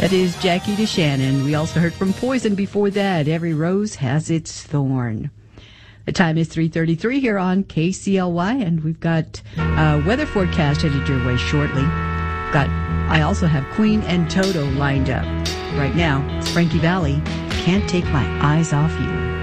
That is Jackie DeShannon. We also heard from Poison before that. Every rose has its thorn. The time is 3:33 here on KCLY, and we've got weather forecast headed your way shortly. I also have Queen and Toto lined up. Right now, it's Frankie Valli, Can't Take My Eyes Off You.